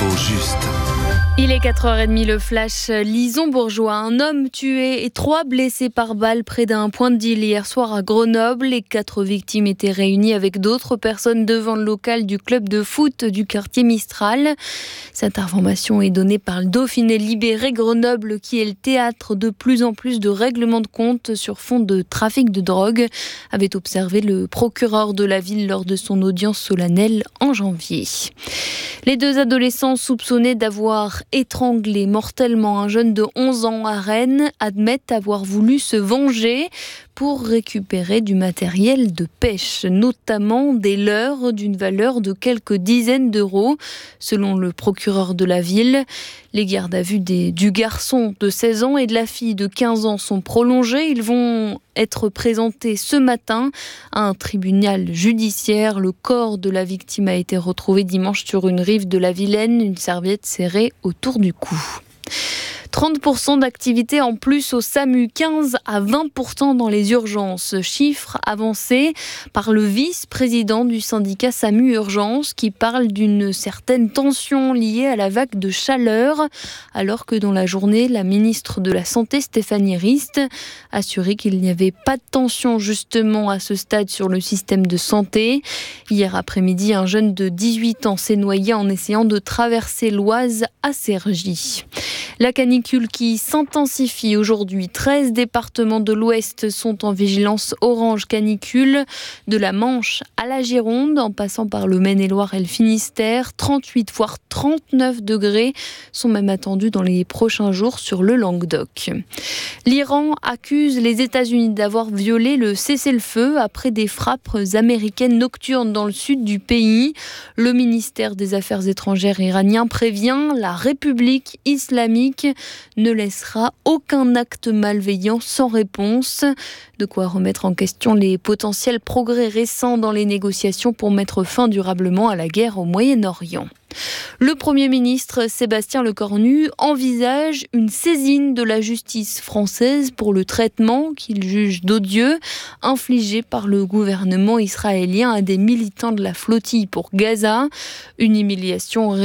l'info juste. Il est 4h30, le flash Lison-Bourgeois. Un homme tué et 3 blessés par balle près d'un point de deal hier soir à Grenoble. Les 4 victimes étaient réunies avec d'autres personnes devant le local du club de foot du quartier Mistral. Cette information est donnée par le Dauphiné libéré. Grenoble, qui est le théâtre de plus en plus de règlements de compte sur fond de trafic de drogue, avait observé le procureur de la ville lors de son audience solennelle en janvier. Les 2 adolescents soupçonnés d'avoir étranglé mortellement un jeune de 11 ans à Rennes admettent avoir voulu se venger pour récupérer du matériel de pêche, notamment des leurres d'une valeur de quelques dizaines d'euros, selon le procureur de la ville. Les gardes à vue du garçon de 16 ans et de la fille de 15 ans sont prolongés. Ils vont être présentés ce matin à un tribunal judiciaire. Le corps de la victime a été retrouvé dimanche sur une rive de la Vilaine, une serviette serrée autour du cou. 30% d'activité en plus au SAMU, 15 à 20% dans les urgences. Chiffre avancé par le vice-président du syndicat SAMU Urgence qui parle d'une certaine tension liée à la vague de chaleur, alors que dans la journée, la ministre de la Santé, Stéphanie Rist, assurait qu'il n'y avait pas de tension justement à ce stade sur le système de santé. Hier après-midi, un jeune de 18 ans s'est noyé en essayant de traverser l'Oise à Cergy. La canicule qui s'intensifie aujourd'hui. 13 départements de l'Ouest sont en vigilance orange canicule. De la Manche à la Gironde, en passant par le Maine-et-Loire et le Finistère, 38 voire 39 degrés sont même attendus dans les prochains jours sur le Languedoc. L'Iran accuse les États-Unis d'avoir violé le cessez-le-feu après des frappes américaines nocturnes dans le sud du pays. Le ministère des Affaires étrangères iranien prévient la République islamique ne laissera aucun acte malveillant sans réponse. De quoi remettre en question les potentiels progrès récents dans les négociations pour mettre fin durablement à la guerre au Moyen-Orient. Le Premier ministre Sébastien Lecornu envisage une saisine de la justice française pour le traitement qu'il juge d'odieux infligé par le gouvernement israélien à des militants de la flottille pour Gaza. Une humiliation